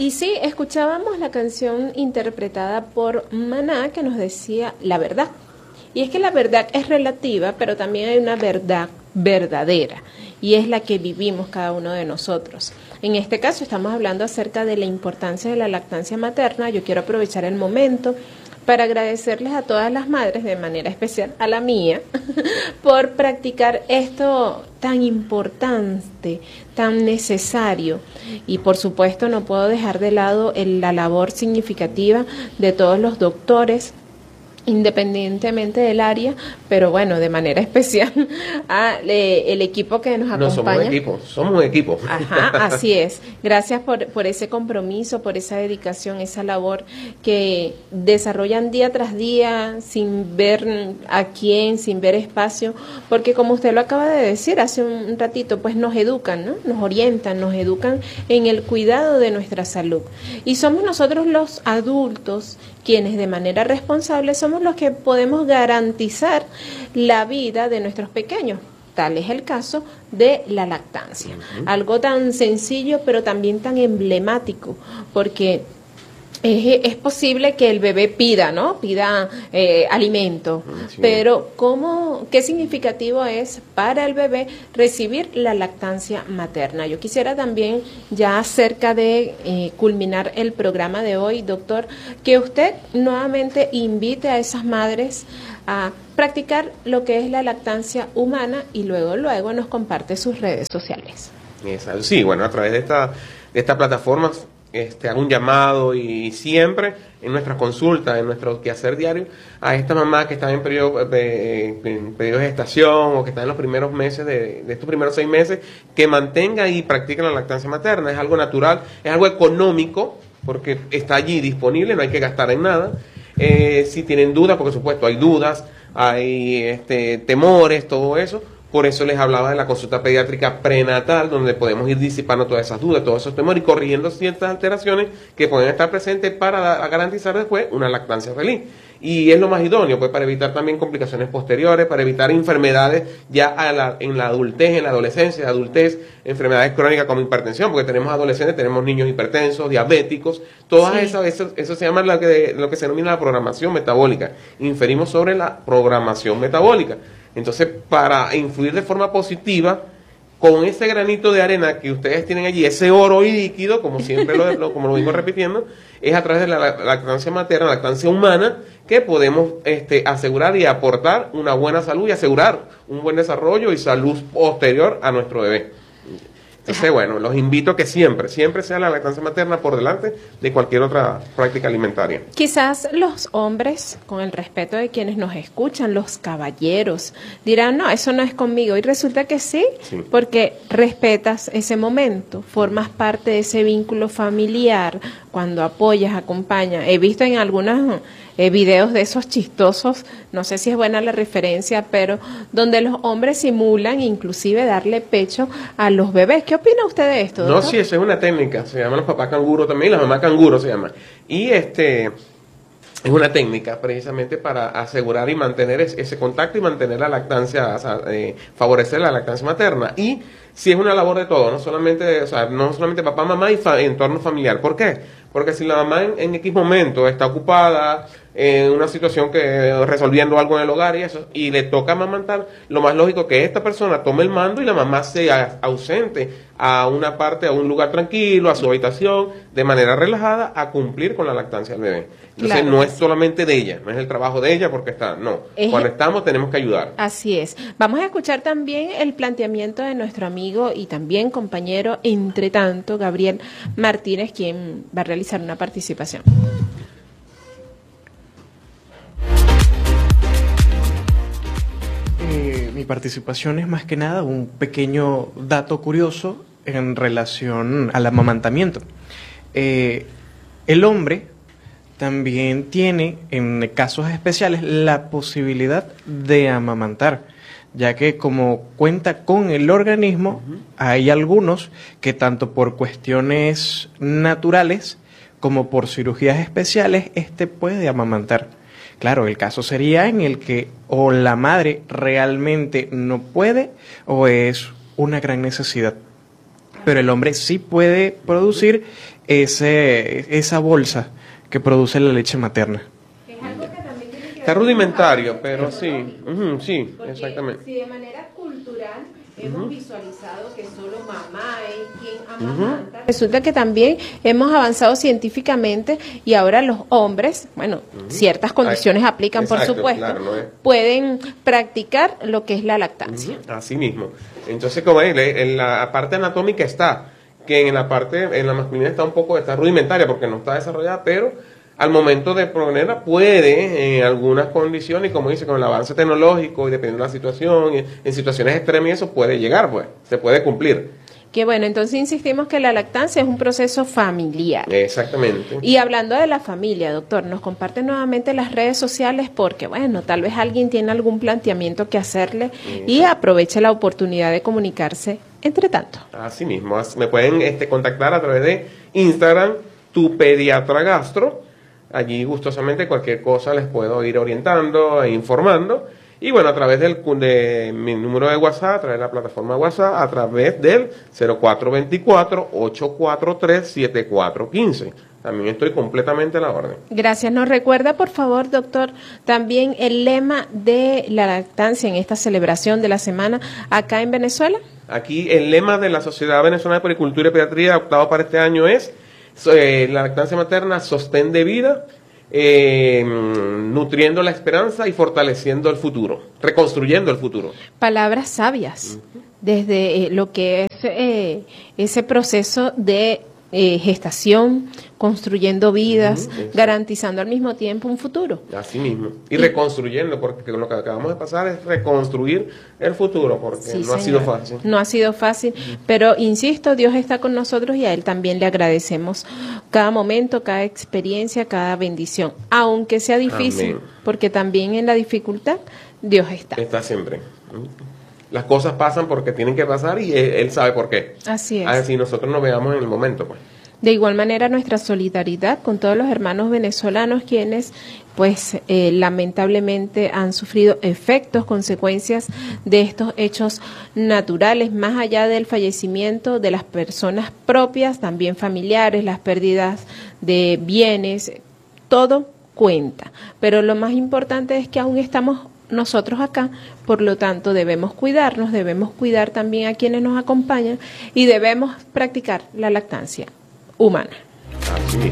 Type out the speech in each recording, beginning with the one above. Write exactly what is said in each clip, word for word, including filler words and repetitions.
Y sí, escuchábamos la canción interpretada por Maná que nos decía la verdad. Y es que la verdad es relativa, pero también hay una verdad verdadera, y es la que vivimos cada uno de nosotros. En este caso estamos hablando acerca de la importancia de la lactancia materna. Yo quiero aprovechar el momento para agradecerles a todas las madres, de manera especial a la mía, por practicar esto tan importante, tan necesario. Y por supuesto no puedo dejar de lado el, la labor significativa de todos los doctores, independientemente del área, pero bueno, de manera especial a le, el equipo que nos acompaña. No somos un equipo, somos un equipo. Ajá, así es. Gracias por, por ese compromiso, por esa dedicación, esa labor que desarrollan día tras día, sin ver a quién, sin ver espacio, porque como usted lo acaba de decir hace un ratito, pues nos educan, ¿no? Nos orientan, nos educan en el cuidado de nuestra salud. Y somos nosotros los adultos quienes de manera responsable somos los que podemos garantizar la vida de nuestros pequeños. Tal es el caso de la lactancia. Uh-huh. Algo tan sencillo, pero también tan emblemático, porque es, es posible que el bebé pida, ¿no? Pida eh, alimento, sí. Pero ¿cómo, qué significativo es para el bebé recibir la lactancia materna? Yo quisiera también, ya cerca de eh, culminar el programa de hoy, doctor, que usted nuevamente invite a esas madres a practicar lo que es la lactancia humana y luego, luego nos comparte sus redes sociales. Exacto. Sí, bueno, a través de esta, de esta plataforma Este, hago un llamado y siempre en nuestras consultas, en nuestro quehacer diario, a esta mamá que está en periodo de, en periodo de gestación o que está en los primeros meses, de, de estos primeros seis meses, que mantenga y practique la lactancia materna. Es algo natural, es algo económico, porque está allí disponible, no hay que gastar en nada. Eh, si tienen dudas, porque por supuesto hay dudas, hay este, temores, todo eso. Por eso les hablaba de la consulta pediátrica prenatal, donde podemos ir disipando todas esas dudas, todos esos temores y corrigiendo ciertas alteraciones que pueden estar presentes para garantizar después una lactancia feliz. Y es lo más idóneo, pues, para evitar también complicaciones posteriores, para evitar enfermedades ya a la, en la adultez, en la adolescencia, adultez, enfermedades crónicas como hipertensión, porque tenemos adolescentes, tenemos niños hipertensos, diabéticos, todas sí. esas, eso, eso se llama lo que, lo que se denomina la programación metabólica. Inferimos sobre la programación metabólica. Entonces, para influir de forma positiva, con ese granito de arena que ustedes tienen allí, ese oro y líquido, como siempre lo, lo, como lo vengo repitiendo, es a través de la, la lactancia materna, la lactancia humana, que podemos este, asegurar y aportar una buena salud y asegurar un buen desarrollo y salud posterior a nuestro bebé. Entonces, bueno, los invito a que siempre, siempre sea la lactancia materna por delante de cualquier otra práctica alimentaria. Quizás los hombres, con el respeto de quienes nos escuchan, los caballeros, dirán, no, eso no es conmigo. Y resulta que sí, sí, porque respetas ese momento, formas parte de ese vínculo familiar, cuando apoyas, acompañas. He visto en algunas eh, videos de esos chistosos, no sé si es buena la referencia, pero donde los hombres simulan inclusive darle pecho a los bebés. ¿Qué opina usted de esto, doctor? No, sí, esa es una técnica, se llaman los papás canguro también, las mamás canguro se llaman. Y este es una técnica precisamente para asegurar y mantener ese, ese contacto y mantener la lactancia, o sea, eh, favorecer la lactancia materna. Y sí es una labor de todo, no solamente, o sea, no solamente papá, mamá y fa entorno familiar. ¿Por qué? Porque si la mamá en, en X momento está ocupada en una situación que resolviendo algo en el hogar y eso, y le toca amamantar, lo más lógico es que esta persona tome el mando y la mamá sea ausente a una parte, a un lugar tranquilo, a su habitación, de manera relajada, a cumplir con la lactancia del bebé. Entonces claro, no es solamente de ella, no es el trabajo de ella porque está, no. Es, cuando estamos tenemos que ayudar. Así es. Vamos a escuchar también el planteamiento de nuestro amigo y también compañero, entre tanto, Gabriel Martínez, quien va a realizar una participación. Eh, mi participación es más que nada un pequeño dato curioso en relación al amamantamiento. Eh, el hombre también tiene, en casos especiales, la posibilidad de amamantar, ya que como cuenta con el organismo, uh-huh. hay algunos que tanto por cuestiones naturales como por cirugías especiales, este puede amamantar. Claro, el caso sería en el que o la madre realmente no puede o es una gran necesidad. pero el hombre sí puede producir ese, esa bolsa que produce la leche materna. Es algo que también tiene que Está ver rudimentario, con pero ¿no? sí, ujú, sí, Porque exactamente. si de manera cultural hemos Ujú. visualizado que solo mamá es quien amamanta, uh-huh. resulta que también hemos avanzado científicamente y ahora los hombres, bueno, uh-huh. ciertas condiciones Ay, aplican, exacto, por supuesto, claro, ¿no es? Pueden practicar lo que es la lactancia. Uh-huh. Así mismo. Entonces, como es, en la parte anatómica está, que en la parte, en la masculina está un poco, está rudimentaria porque no está desarrollada, pero al momento de ponerla puede, en algunas condiciones, y como dice, con el avance tecnológico y dependiendo de la situación, en situaciones extremas y eso puede llegar, pues, se puede cumplir. Que bueno, entonces insistimos que la lactancia es un proceso familiar. Exactamente. Y hablando de la familia, doctor, nos comparte nuevamente las redes sociales porque, bueno, tal vez alguien tiene algún planteamiento que hacerle Exacto. y aproveche la oportunidad de comunicarse entre tanto. Así mismo, me pueden este, contactar a través de Instagram, tu pediatra gastro. Allí gustosamente cualquier cosa les puedo ir orientando e informando. Y bueno, a través del, de mi número de WhatsApp, a través de la plataforma WhatsApp, a través del cero cuatro dos cuatro, ocho cuatro tres, siete cuatro uno cinco. También estoy completamente a la orden. Gracias. Nos recuerda, por favor, doctor, también el lema de la lactancia en esta celebración de la semana acá en Venezuela. Aquí el lema de la Sociedad Venezolana de Puericultura y Pediatría optado para este año es eh, la lactancia materna, sostén de vida, eh, nutriendo la esperanza y fortaleciendo el futuro, reconstruyendo el futuro. Palabras sabias, uh-huh. desde eh, lo que es eh, ese proceso de eh, gestación, construyendo vidas, uh-huh, garantizando al mismo tiempo un futuro. Así mismo. Y, y reconstruyendo, porque lo que acabamos de pasar es reconstruir el futuro, porque sí, no señor. ha sido fácil. No ha sido fácil, uh-huh. pero insisto, Dios está con nosotros y a Él también le agradecemos cada momento, cada experiencia, cada bendición, aunque sea difícil, Amén. Porque también en la dificultad Dios está. Está siempre. Las cosas pasan porque tienen que pasar y Él, él sabe por qué. Así es. Así nosotros nos veamos en el momento, pues. De igual manera, nuestra solidaridad con todos los hermanos venezolanos quienes, pues, eh, lamentablemente han sufrido efectos, consecuencias de estos hechos naturales, más allá del fallecimiento de las personas propias, también familiares, las pérdidas de bienes, todo cuenta. Pero lo más importante es que aún estamos nosotros acá, por lo tanto debemos cuidarnos, debemos cuidar también a quienes nos acompañan y debemos practicar la lactancia humana. Así.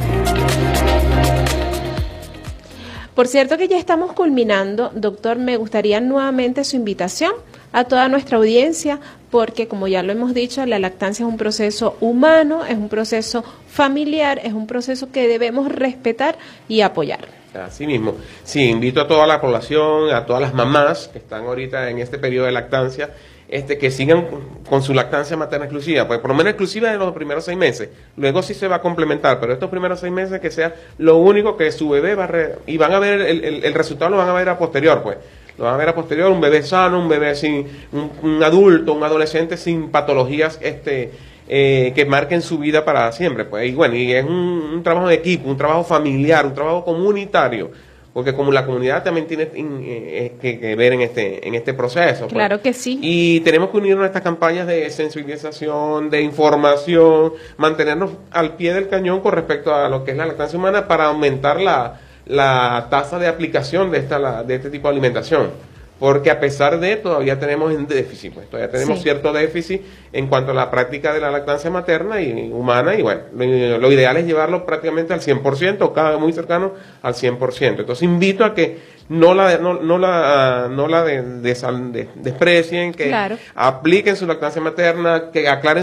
Por cierto que ya estamos culminando, doctor, me gustaría nuevamente su invitación a toda nuestra audiencia, porque como ya lo hemos dicho, la lactancia es un proceso humano, es un proceso familiar, es un proceso que debemos respetar y apoyar. Así mismo. Sí, invito a toda la población, a todas las mamás que están ahorita en este periodo de lactancia, este, que sigan con su lactancia materna exclusiva, pues por lo menos exclusiva de los primeros seis meses. Luego sí se va a complementar, pero estos primeros seis meses que sea lo único que su bebé va a re, y van a ver el, el, el resultado, lo van a ver a posterior, pues. Lo van a ver a posterior, un bebé sano, un bebé sin, un, un adulto, un adolescente sin patologías, este, eh, que marquen su vida para siempre, pues. Y bueno, y es un, un trabajo de equipo, un trabajo familiar, un trabajo comunitario. Porque como la comunidad también tiene eh, que, que ver en este en este proceso. Claro pues. que sí. Y tenemos que unirnos a estas campañas de sensibilización, de información, mantenernos al pie del cañón con respecto a lo que es la lactancia humana para aumentar la, la tasa de aplicación de esta la, de este tipo de alimentación. Porque a pesar de, todavía tenemos en déficit, pues todavía tenemos sí. cierto déficit en cuanto a la práctica de la lactancia materna y humana, y bueno, lo, lo ideal es llevarlo prácticamente al cien por ciento, cada vez muy cercano al cien por ciento. Entonces invito a que no la no, no la no la de, de, de, desprecien, que claro. apliquen su lactancia materna, que aclaren